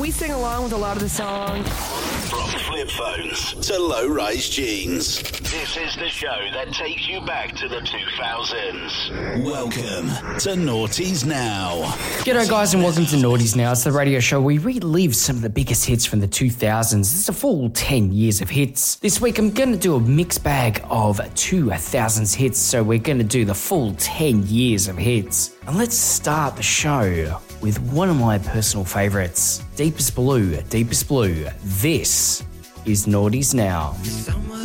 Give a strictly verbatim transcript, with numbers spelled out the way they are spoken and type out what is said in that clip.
we sing along with a lot of the songs. From flip phones to low-rise jeans, this is the show that takes you back to the two thousands. Welcome to Naughties Now. G'day guys and welcome to Naughties Now. It's the radio show where we relive some of the biggest hits from the two thousands. It's a full ten years of hits. This week I'm going to do a mixed bag of two thousands hits, so we're going to do the full ten years of hits. And let's start the show with one of my personal favourites, Deepest Blue, Deepest Blue. This is Naughties Now.